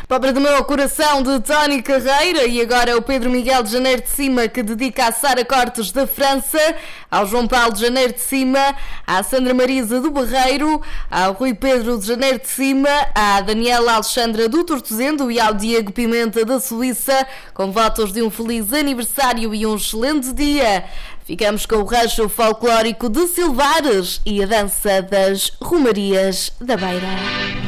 Pobre do meu coração, de Tony Carreira. E agora o Pedro Miguel de Janeiro de Cima, que dedica a Sara Cortes da França, ao João Paulo de Janeiro de Cima, à Sandra Marisa do Barreiro, ao Rui Pedro de Janeiro de Cima, à Daniela Alexandra do Tortozendo e ao Diego Pimenta da Suíça, com votos de um feliz aniversário e um excelente dia. Ficamos com o rancho folclórico de Silvares e a dança das Romarias da Beira.